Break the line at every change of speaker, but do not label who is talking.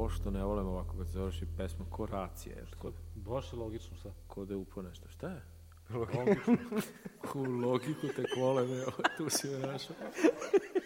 pošto ne volim ovako kad završi pesma, ko racija, je tako?
Baš je logično, šta?
Ko da je upo nešto, šta je?
Logično.
U logiku tek vole me, tu si me našao.